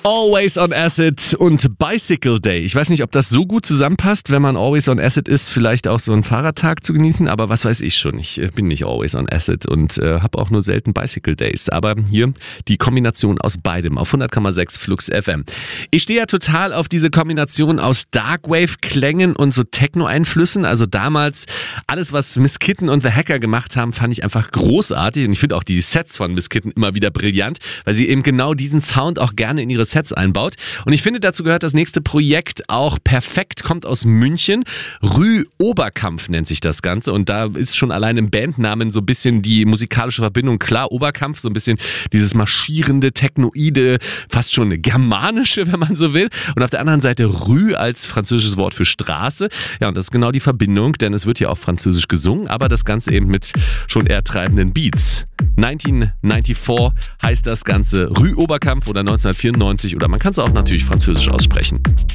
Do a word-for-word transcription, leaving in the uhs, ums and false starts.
Always on Acid und Bicycle Day. Ich weiß nicht, ob das so gut zusammenpasst, wenn man Always on Acid ist, vielleicht auch so einen Fahrradtag zu genießen, aber was weiß ich schon. Ich bin nicht Always on Acid und äh, habe auch nur selten Bicycle Days. Aber hier die Kombination aus beidem auf hundert Komma sechs Flux F M. Ich stehe ja total auf diese Kombination aus Darkwave-Klängen und so Techno-Einflüssen. Also damals alles, was Miss Kitten und The Hacker gemacht haben, fand ich einfach großartig. Und ich finde auch die Sets von Miss Kitten immer wieder brillant, weil sie eben genau diesen Sound auch gerne in ihre Sets einbaut. Und ich finde, dazu gehört das nächste Projekt auch perfekt, kommt aus München. Rü Oberkampf nennt sich das Ganze. Und da ist schon allein im Bandnamen so ein bisschen die musikalische Verbindung klar. Oberkampf, so ein bisschen dieses marschierende, technoide, fast schon eine germanische, wenn man so will. Und auf der anderen Seite Rü als französisches Wort für Straße. Ja, und das ist genau die Verbindung, denn es wird ja auf Französisch gesungen, aber das Ganze eben mit schon eher treibenden Beats. neunzehnhundertvierundneunzig heißt das Ganze Rü Oberkampf oder neunzehnhundertvierundneunzig oder man kann es auch natürlich französisch aussprechen.